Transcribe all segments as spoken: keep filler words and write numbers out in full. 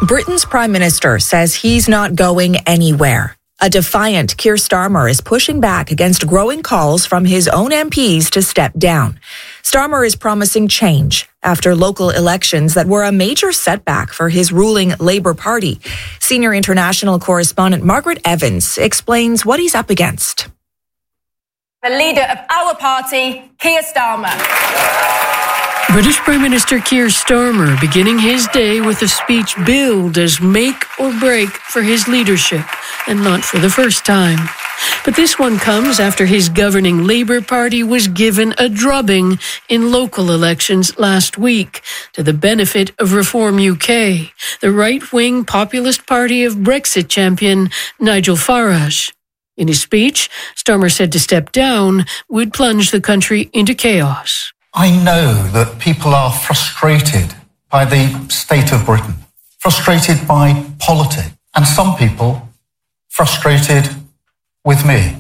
Britain's Prime Minister says he's not going anywhere. A defiant Keir Starmer is pushing back against growing calls from his own M Ps to step down. Starmer is promising change after local elections that were a major setback for his ruling Labour Party. Senior international correspondent Margaret Evans explains what he's up against. The leader of our party, Keir Starmer. British Prime Minister Keir Starmer beginning his day with a speech billed as make or break for his leadership, and not for the first time. But this one comes after his governing Labour Party was given a drubbing in local elections last week to the benefit of Reform U K, the right-wing populist party of Brexit champion Nigel Farage. In his speech, Starmer said to step down would plunge the country into chaos. I know that people are frustrated by the state of Britain, frustrated by politics, and some people frustrated with me.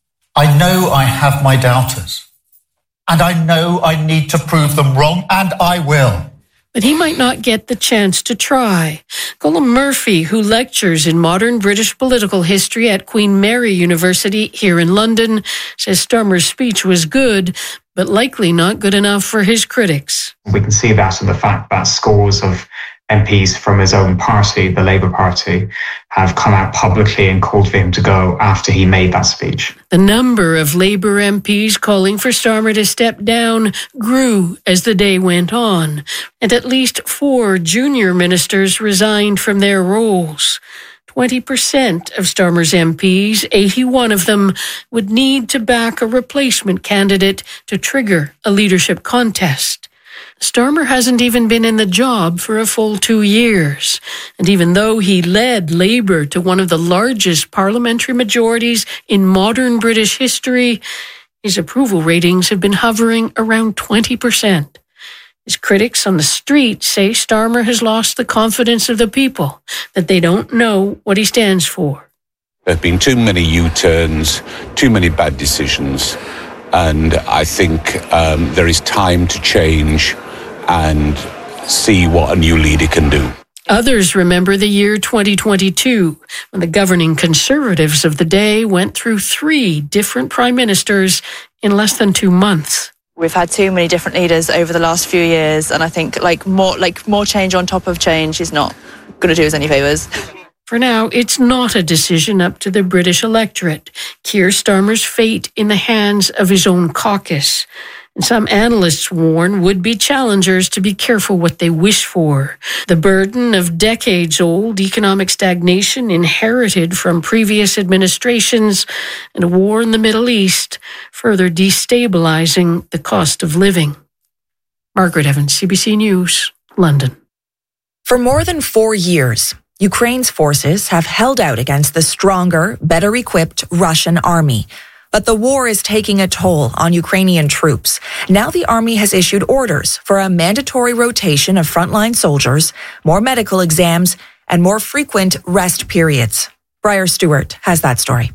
I know I have my doubters, and I know I need to prove them wrong, and I will. But he might not get the chance to try. Colm Murphy, who lectures in modern British political history at Queen Mary University here in London, says Starmer's speech was good, but likely not good enough for his critics. We can see that in the fact that scores of M Ps from his own party, the Labour Party, have come out publicly and called for him to go after he made that speech. The number of Labour M Ps calling for Starmer to step down grew as the day went on, and at least four junior ministers resigned from their roles. twenty percent of Starmer's M Ps, eighty-one of them, would need to back a replacement candidate to trigger a leadership contest. Starmer hasn't even been in the job for a full two years. And even though he led Labour to one of the largest parliamentary majorities in modern British history, his approval ratings have been hovering around twenty percent. His critics on the street say Starmer has lost the confidence of the people, that they don't know what he stands for. There have been too many U-turns, too many bad decisions, and I think um, there is time to change and see what a new leader can do. Others remember the year twenty twenty-two, when the governing Conservatives of the day went through three different prime ministers in less than two months. We've had too many different leaders over the last few years, and I think like more like more change on top of change is not going to do us any favours. For now, it's not a decision up to the British electorate. Keir Starmer's fate in the hands of his own caucus. And some analysts warn would-be challengers to be careful what they wish for. The burden of decades-old economic stagnation inherited from previous administrations and a war in the Middle East, further destabilizing the cost of living. Margaret Evans, C B C News, London. For more than four years, Ukraine's forces have held out against the stronger, better-equipped Russian army. But the war is taking a toll on Ukrainian troops. Now the army has issued orders for a mandatory rotation of frontline soldiers, more medical exams, and more frequent rest periods. Briar Stewart has that story.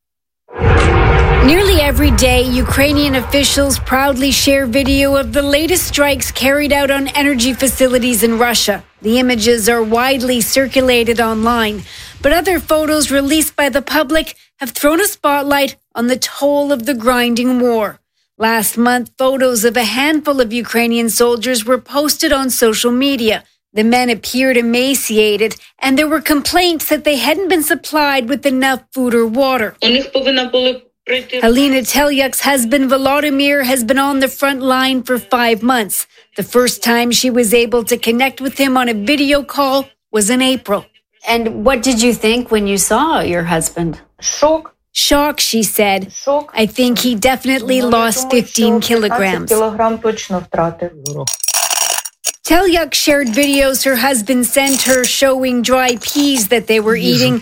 Nearly every day, Ukrainian officials proudly share video of the latest strikes carried out on energy facilities in Russia. The images are widely circulated online, but other photos released by the public have thrown a spotlight on the toll of the grinding war. Last month, photos of a handful of Ukrainian soldiers were posted on social media. The men appeared emaciated, and there were complaints that they hadn't been supplied with enough food or water. Alina Telyak's husband Volodymyr has been on the front line for five months. The first time she was able to connect with him on a video call was in April. And what did you think when you saw your husband? Shock. Shock, she said. Shock. I think he definitely lost fifteen kilograms. Telyak shared videos her husband sent her showing dry peas that they were eating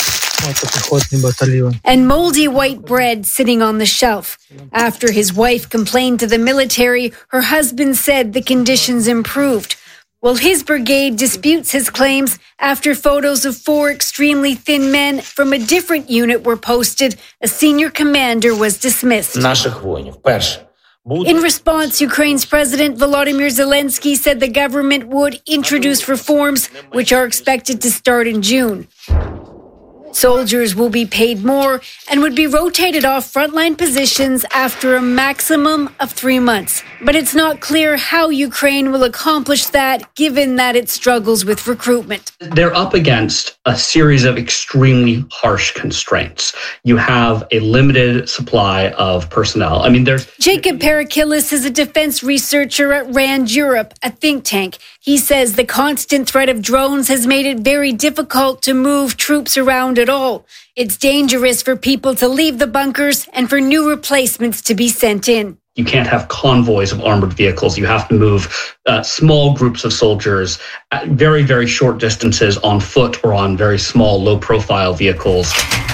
and moldy white bread sitting on the shelf. After his wife complained to the military, her husband said the conditions improved. Well, his brigade disputes his claims after photos of four extremely thin men from a different unit were posted. A senior commander was dismissed. In response, Ukraine's President Volodymyr Zelensky said the government would introduce reforms which are expected to start in June. Soldiers will be paid more and would be rotated off frontline positions after a maximum of three months. But it's not clear how Ukraine will accomplish that, given that it struggles with recruitment. They're up against a series of extremely harsh constraints. You have a limited supply of personnel. I mean, there's... Jacob Parakilis is a defense researcher at RAND Europe, a think tank. He says the constant threat of drones has made it very difficult to move troops around at all. It's dangerous for people to leave the bunkers and for new replacements to be sent in. You can't have convoys of armored vehicles. You have to move uh, small groups of soldiers at very, very short distances on foot or on very small, low-profile vehicles.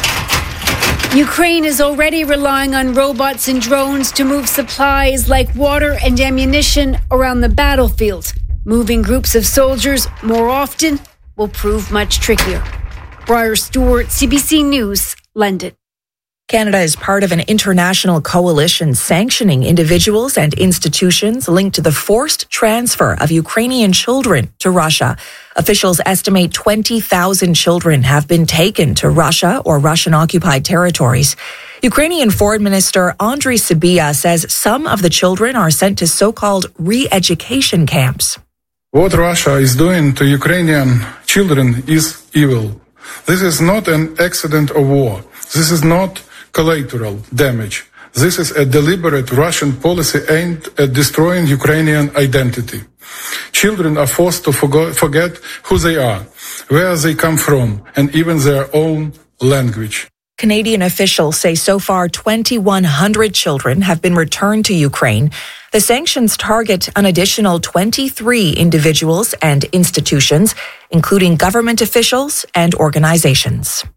Ukraine is already relying on robots and drones to move supplies like water and ammunition around the battlefield. Moving groups of soldiers more often will prove much trickier. Briar Stewart, C B C News, London. Canada is part of an international coalition sanctioning individuals and institutions linked to the forced transfer of Ukrainian children to Russia. Officials estimate twenty thousand children have been taken to Russia or Russian-occupied territories. Ukrainian Foreign Minister Andriy Sybiha says some of the children are sent to so-called re-education camps. What Russia is doing to Ukrainian children is evil. This is not an accident of war. This is not collateral damage. This is a deliberate Russian policy aimed at destroying Ukrainian identity. Children are forced to forget who they are, where they come from, and even their own language. Canadian officials say so far twenty-one hundred children have been returned to Ukraine. The sanctions target an additional twenty-three individuals and institutions, including government officials and organizations.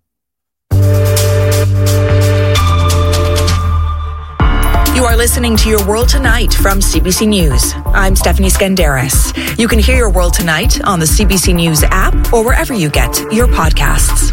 You are listening to Your World Tonight from C B C News. I'm Stephanie Skandaris. You can hear Your World Tonight on the C B C News app or wherever you get your podcasts.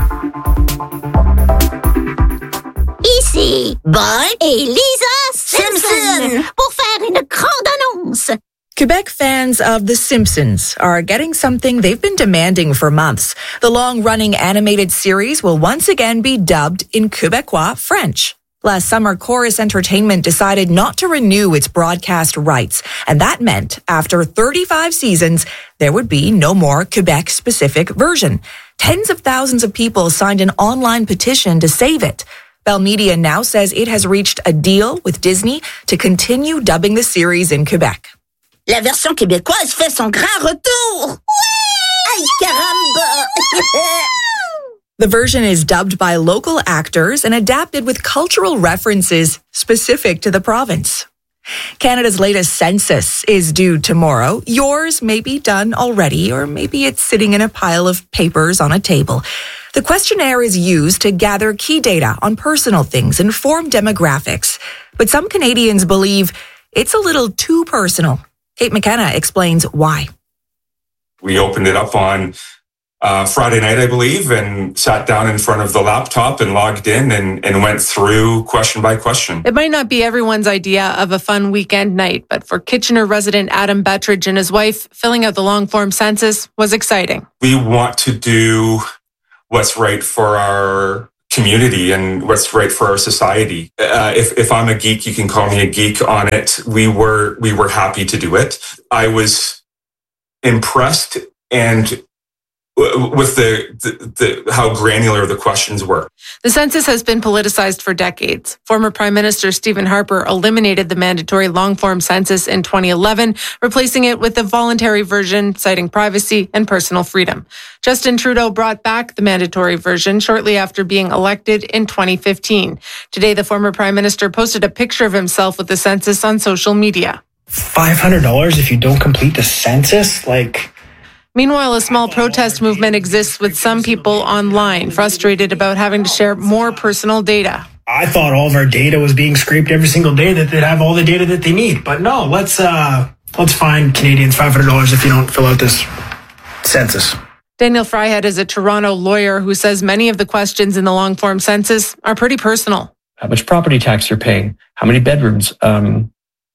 Ici, Boy et Lisa Simpson pour faire une grande annonce. Quebec fans of The Simpsons are getting something they've been demanding for months. The long-running animated series will once again be dubbed in Quebecois French. Last summer, Chorus Entertainment decided not to renew its broadcast rights, and that meant after thirty-five seasons, there would be no more Quebec-specific version. Tens of thousands of people signed an online petition to save it. Bell Media now says it has reached a deal with Disney to continue dubbing the series in Quebec. La version québécoise fait son grand retour! Ouais! Aïe, caramba! The version is dubbed by local actors and adapted with cultural references specific to the province. Canada's latest census is due tomorrow. Yours may be done already, or maybe it's sitting in a pile of papers on a table. The questionnaire is used to gather key data on personal things and form demographics. But some Canadians believe it's a little too personal. Kate McKenna explains why. We opened it up on uh, Friday night, I believe, and sat down in front of the laptop and logged in and, and went through question by question. It might not be everyone's idea of a fun weekend night, but for Kitchener resident Adam Bettridge and his wife, filling out the long-form census was exciting. We want to do what's right for our community and what's right for our society. Uh, if if I'm a geek, you can call me a geek on it. We were we were happy to do it. I was impressed and with the, the, the how granular the questions were. The census has been politicized for decades. Former Prime Minister Stephen Harper eliminated the mandatory long-form census in twenty eleven, replacing it with a voluntary version, citing privacy and personal freedom. Justin Trudeau brought back the mandatory version shortly after being elected in twenty fifteen. Today, the former Prime Minister posted a picture of himself with the census on social media. five hundred dollars if you don't complete the census? Like... Meanwhile, a small protest movement exists with some people online, frustrated about having to share more personal data. I thought all of our data was being scraped every single day, that they'd have all the data that they need. But no, let's uh, let's fine Canadians five hundred dollars if you don't fill out this census. Daniel Fryhead is a Toronto lawyer who says many of the questions in the long-form census are pretty personal. How much property tax you're paying, how many bedrooms, um,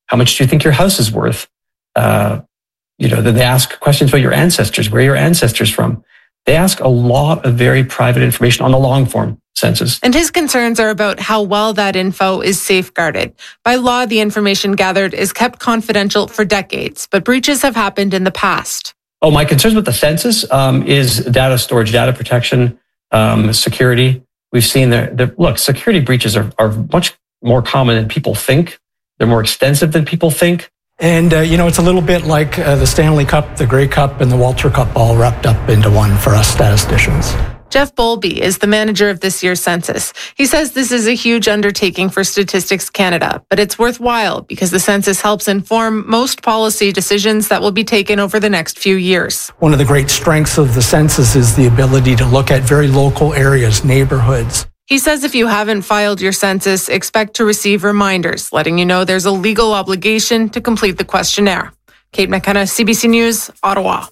How much do you think your house is worth? Uh, you know, then they ask questions about your ancestors. Where are your ancestors from? They ask a lot of very private information on the long form census. And his concerns are about how well that info is safeguarded. By law, the information gathered is kept confidential for decades, but breaches have happened in the past. Oh, my concerns with the census um, is data storage, data protection, um, security. We've seen that, the, look, security breaches are, are much more common than people think. They're more extensive than people think. And, uh, you know, it's a little bit like uh, the Stanley Cup, the Grey Cup, and the Walter Cup all wrapped up into one for us statisticians. Jeff Bowlby is the manager of this year's census. He says this is a huge undertaking for Statistics Canada, but it's worthwhile because the census helps inform most policy decisions that will be taken over the next few years. One of the great strengths of the census is the ability to look at very local areas, neighborhoods. He says if you haven't filed your census, expect to receive reminders letting you know there's a legal obligation to complete the questionnaire. Kate McKenna, C B C News, Ottawa.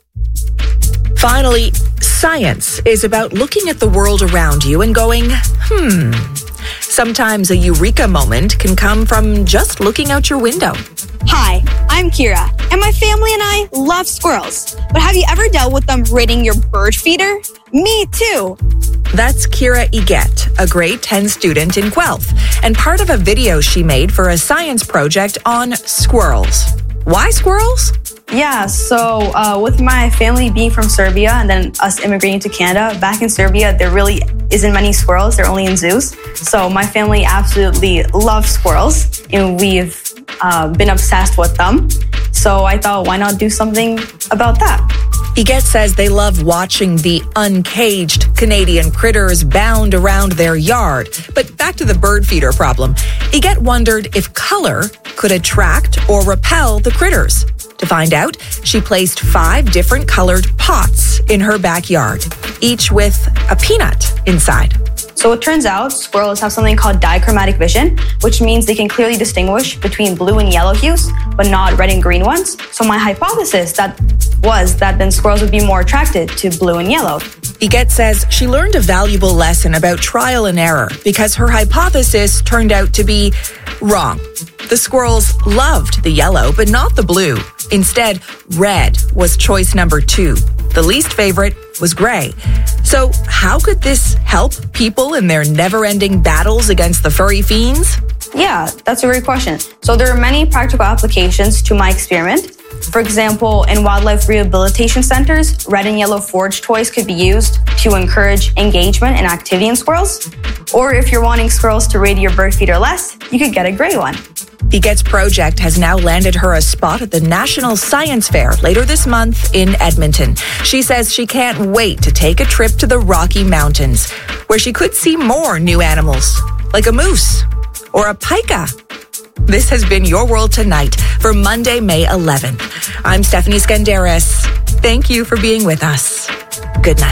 Finally, science is about looking at the world around you and going, hmm. Sometimes a eureka moment can come from just looking out your window. Hi, I'm Kira, and my family and I love squirrels. But have you ever dealt with them raiding your bird feeder? Me too. That's Kira Iget, a grade ten student in Guelph, and part of a video she made for a science project on squirrels. Why squirrels? Yeah, so uh, with my family being from Serbia and then us immigrating to Canada, back in Serbia, there really isn't many squirrels. They're only in zoos. So my family absolutely loves squirrels, and we've uh, been obsessed with them. So I thought, why not do something about that? Iget says they love watching the uncaged Canadian critters bound around their yard. But back to the bird feeder problem. Iget wondered if color could attract or repel the critters. To find out, she placed five different colored pots in her backyard, each with a peanut inside. So it turns out squirrels have something called dichromatic vision, which means they can clearly distinguish between blue and yellow hues, but not red and green ones. So my hypothesis that was that then squirrels would be more attracted to blue and yellow. Iget says she learned a valuable lesson about trial and error because her hypothesis turned out to be wrong. The squirrels loved the yellow, but not the blue. Instead, red was choice number two. The least favorite was gray. So how could this help people in their never-ending battles against the furry fiends? Yeah, that's a great question. So there are many practical applications to my experiment. For example, in wildlife rehabilitation centers, red and yellow forage toys could be used to encourage engagement and activity in squirrels. Or if you're wanting squirrels to raid your bird feeder less, you could get a gray one. Iget's project has now landed her a spot at the National Science Fair later this month in Edmonton. She says she can't wait to take a trip to the Rocky Mountains, where she could see more new animals, like a moose or a pika. This has been Your World Tonight for Monday, May eleventh. I'm Stephanie Skandaris. Thank you for being with us. Good night.